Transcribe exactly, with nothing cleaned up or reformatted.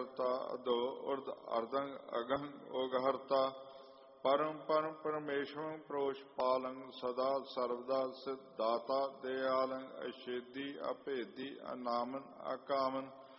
ਕਰਤਾ ਅਦੋ ਉਰਦ ਅਰਦੰਗ ਅਗੰਗ ਉਗਹਰਤਾ ਪਰਮ ਪਰਮ ਪਰਮੇਸ਼ਵਰੰ ਪ੍ਰੋਸ਼ਪਾਲੰ ਸਦਾ ਸਰਵਦਾ ਸਿਧਾਤਾ ਦਿਆਲੰ ਅਛੇਦੀ ਅਭੇਦੀ ਅਨਾਮਨ ਅਕਾਮਨ